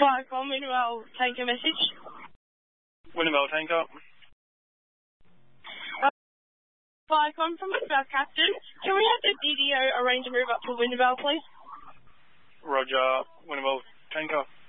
Viacom, Wintervale Tanker message. Wintervale Tanker. Viacom from Wintervale Captain. Can we have the DDO arrange a move up to Wintervale, please? Roger. Wintervale Tanker.